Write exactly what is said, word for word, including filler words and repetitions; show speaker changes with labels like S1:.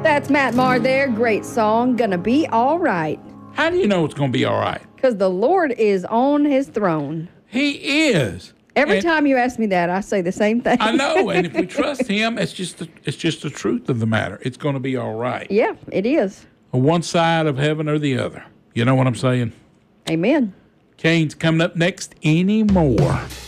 S1: That's Matt Maher there. Great song. Gonna be all right.
S2: How do you know it's going to be all right?
S1: Because the Lord is on his throne.
S2: He is.
S1: Every
S2: and
S1: time you ask me that, I say the same thing.
S2: I know. And if we trust him, it's just the, it's just the truth of the matter. It's going to be all right.
S1: Yeah, it is.
S2: On one side of heaven or the other. You know what I'm saying?
S1: Amen.
S2: Kane's coming up next anymore.